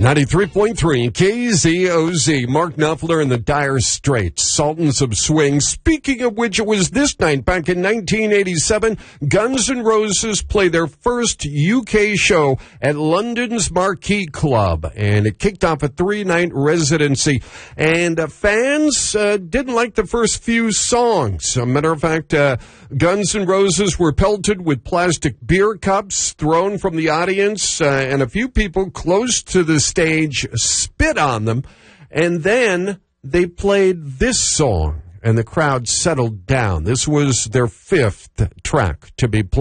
93.3 KZOZ. Mark Knopfler and the Dire Straits, Sultans of Swing. Speaking of which, it was this night back in 1987, Guns N' Roses played their first UK show at London's Marquee Club, and it kicked off a 3-night residency. And fans didn't like the first few songs. As a matter of fact, Guns N' Roses were pelted with plastic beer cups thrown from the audience, and a few people close to the stage spit on them, and then they played this song, and the crowd settled down. This was their fifth track to be played.